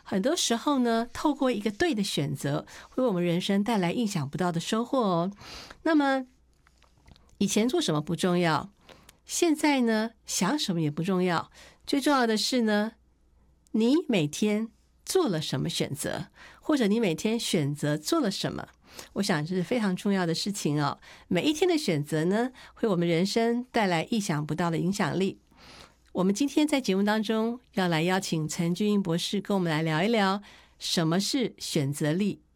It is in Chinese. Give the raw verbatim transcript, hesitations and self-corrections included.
很多时候呢，透过一个对的选择，会为我们人生带来意想不到的收获哦。那么以前做什么不重要，现在呢，想什么也不重要，最重要的是呢，你每天做了什么选择，或者你每天选择做了什么，我想这是非常重要的事情哦。每一天的选择呢，会为我们人生带来意想不到的影响力。我们今天在节目当中要来邀请陈俊英博士跟我们来聊一聊什么是选择力。